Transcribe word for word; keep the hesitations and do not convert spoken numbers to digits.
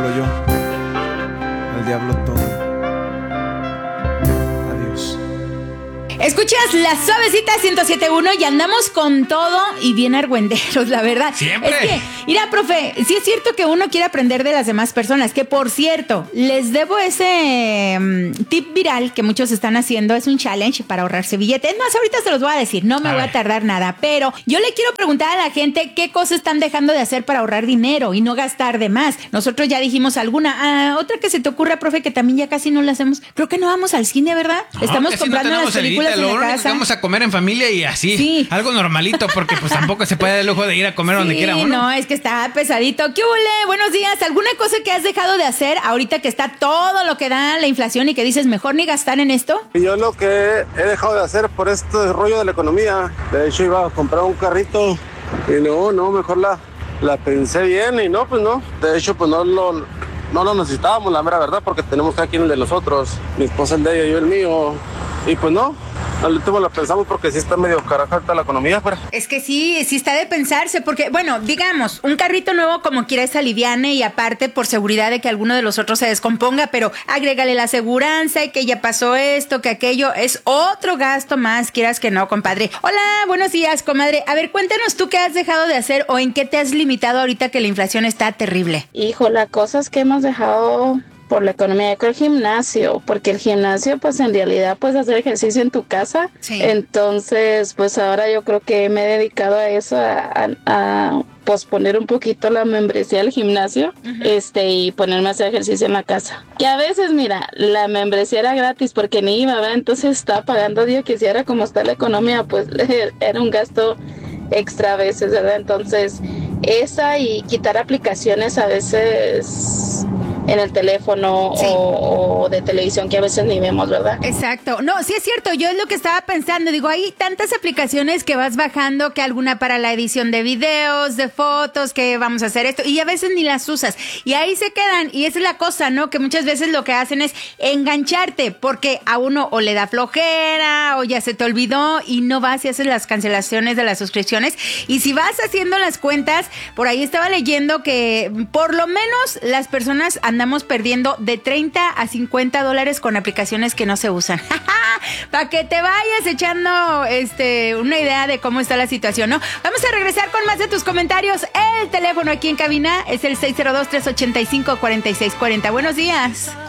solo yo. Al diablo todo. Adiós. Escuchas La Suavecita ciento siete punto uno y andamos con todo y bien argüenderos, la verdad. Siempre. Es que, mira, profe, sí es cierto que uno quiere aprender de las demás personas, que por cierto, les debo ese um, tip viral que muchos están haciendo, es un challenge para ahorrarse billetes. Es más, ahorita se los voy a decir, no me A voy ver. a tardar nada, pero yo le quiero preguntar a la gente qué cosas están dejando de hacer para ahorrar dinero y no gastar de más. Nosotros ya dijimos alguna. Ah, otra que se te ocurra, profe, que también ya casi no la hacemos. Creo que no vamos al cine, ¿verdad? No, Estamos casi comprando no las tenemos salidita, películas en lo la único que casa. vamos a comer en familia y así, Sí. algo normalito, porque pues tampoco se puede dar el lujo de ir a comer donde Sí, quiera uno. no, es que está pesadito. ¿Qué huele? Buenos días. ¿Alguna cosa que has dejado de hacer ahorita que está todo lo que da la inflación y que dices mejor ni gastar en esto? Y yo lo que he dejado de hacer por este rollo de la economía, de hecho iba a comprar un carrito y no, no, mejor la, la pensé bien y no, pues no. De hecho, pues no lo, no lo necesitábamos, la mera verdad, porque tenemos cada quien el de nosotros. Mi esposa el de ella y yo el mío. Y pues no, al último lo pensamos porque sí está medio carajata la economía, pero... Es que sí, sí está de pensarse, porque, bueno, digamos, un carrito nuevo como quiera es aliviane y aparte por seguridad de que alguno de los otros se descomponga, pero agrégale la aseguranza y que ya pasó esto, que aquello, es otro gasto más, quieras que no, compadre. Hola, buenos días, comadre. A ver, cuéntanos tú qué has dejado de hacer o en qué te has limitado ahorita que la inflación está terrible. Hijo, la cosa es que hemos dejado por la economía, yo creo el gimnasio, porque el gimnasio pues en realidad puedes hacer ejercicio en tu casa, Sí. Entonces pues ahora yo creo que me he dedicado a eso, a, a, a posponer un poquito la membresía al gimnasio, uh-huh. este y ponerme a hacer ejercicio en la casa, que a veces mira, la membresía era gratis porque ni iba, ¿verdad? Entonces estaba pagando, digo que si era como está la economía, pues era un gasto extra a veces, ¿verdad? Entonces esa y quitar aplicaciones a veces en el teléfono, sí. o, o de televisión que a veces ni vemos, ¿verdad? Exacto. No, sí es cierto, yo es lo que estaba pensando, digo, hay tantas aplicaciones que vas bajando, que alguna para la edición de videos, de fotos, que vamos a hacer esto, y a veces ni las usas, y ahí se quedan, y esa es la cosa, ¿no? Que muchas veces lo que hacen es engancharte, porque a uno o le da flojera, o ya se te olvidó, y no vas y haces las cancelaciones de las suscripciones, y si vas haciendo las cuentas, por ahí estaba leyendo que por lo menos las personas andamos perdiendo de treinta a cincuenta dólares con aplicaciones que no se usan. Para que te vayas echando este una idea de cómo está la situación, ¿no? Vamos a regresar con más de tus comentarios. El teléfono aquí en cabina es el seis cero dos, tres ocho cinco, cuatro seis cuatro cero. Buenos días.